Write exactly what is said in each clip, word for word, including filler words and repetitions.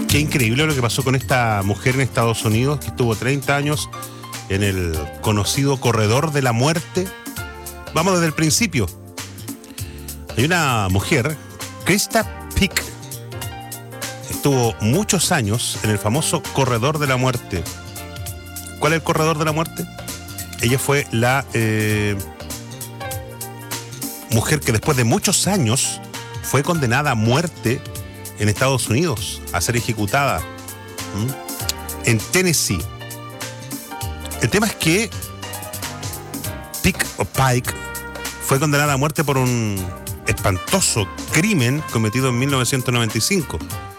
Qué increíble lo que pasó con esta mujer en Estados Unidos que estuvo treinta años en el conocido corredor de la muerte. Vamos desde el principio. Hay una mujer, Krista Pick, estuvo muchos años en el famoso corredor de la muerte. ¿Cuál es el corredor de la muerte? Ella fue la eh, mujer que después de muchos años fue condenada a muerte en Estados Unidos, a ser ejecutada ¿m? en Tennessee. El tema es que Pick o Pike fue condenada a muerte por un espantoso crimen cometido en mil novecientos noventa y cinco.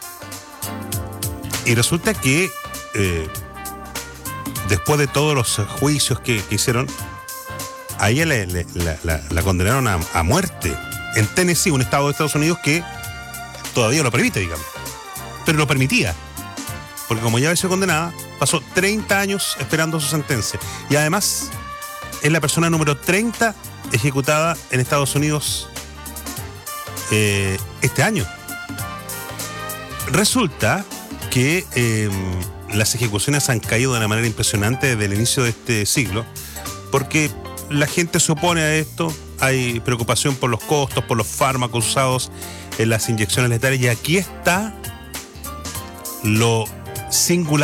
Y resulta que eh, después de todos los juicios que, que hicieron, a ella le, le, la, la, la condenaron a, a muerte en Tennessee, un estado de Estados Unidos que todavía lo permite, digamos. Pero lo permitía. Porque como ya había sido condenada, pasó treinta años esperando su sentencia. Y además, es la persona número treinta ejecutada en Estados Unidos eh, este año. Resulta que eh, las ejecuciones han caído de una manera impresionante desde el inicio de este siglo, porque la gente se opone a esto, hay preocupación por los costos, por los fármacos usados en las inyecciones letales, y aquí está lo singular